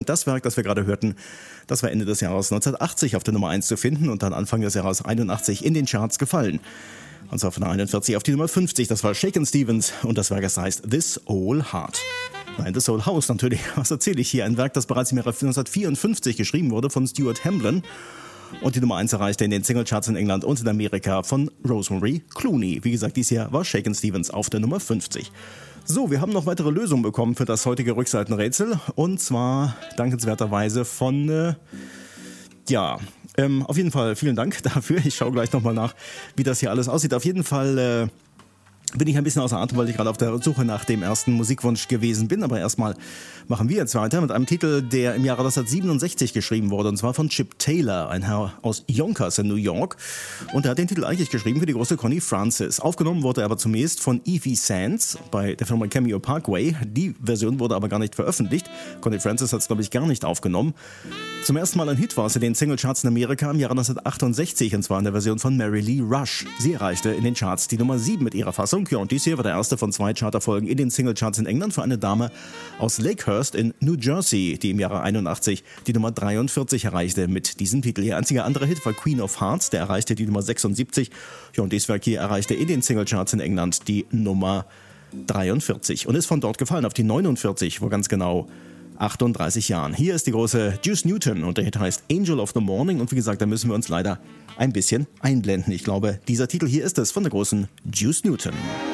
Das Werk, das wir gerade hörten, das war Ende des Jahres 1980 auf der Nummer 1 zu finden und dann Anfang des Jahres 81 in den Charts gefallen. Und zwar von der 41 auf die Nummer 50. Das war Shakin' Stevens und das Werk, das heißt This Old Heart. Nein, The Soul House natürlich. Was erzähle ich hier? Ein Werk, das bereits im Jahre 1954 geschrieben wurde von Stuart Hamblen und die Nummer 1 erreichte in den Singlecharts in England und in Amerika von Rosemary Clooney. Wie gesagt, dies Jahr war Shakin' Stevens auf der Nummer 50. So, wir haben noch weitere Lösungen bekommen für das heutige Rückseitenrätsel und zwar dankenswerterweise von, auf jeden Fall vielen Dank dafür. Ich schaue gleich nochmal nach, wie das hier alles aussieht. Auf jeden Fall bin ich ein bisschen außer Atem, weil ich gerade auf der Suche nach dem ersten Musikwunsch gewesen bin. Aber erstmal machen wir jetzt weiter mit einem Titel, der im Jahre 1967 geschrieben wurde. Und zwar von Chip Taylor, ein Herr aus Yonkers in New York. Und er hat den Titel eigentlich geschrieben für die große Connie Francis. Aufgenommen wurde er aber zunächst von Evie Sands bei der Firma Cameo Parkway. Die Version wurde aber gar nicht veröffentlicht. Connie Francis hat es, glaube ich, gar nicht aufgenommen. Zum ersten Mal ein Hit war es in den Singlecharts in Amerika im Jahre 1968. Und zwar in der Version von Mary Lee Rush. Sie erreichte in den Charts die Nummer 7 mit ihrer Fassung. Ja, und dies hier war der erste von 2 Charterfolgen in den Singlecharts in England für eine Dame aus Lakehurst in New Jersey, die im Jahre 81 die Nummer 43 erreichte mit diesem Titel. Ihr einziger anderer Hit war Queen of Hearts, der erreichte die Nummer 76. Ja, und dieses Werk hier erreichte in den Singlecharts in England die Nummer 43 und ist von dort gefallen auf die 49, vor ganz genau 38 Jahren. Hier ist die große Juice Newton und der Hit heißt Angel of the Morning und wie gesagt, da müssen wir uns leider ein bisschen einblenden. Ich glaube, dieser Titel hier ist es von der großen Juice Newton.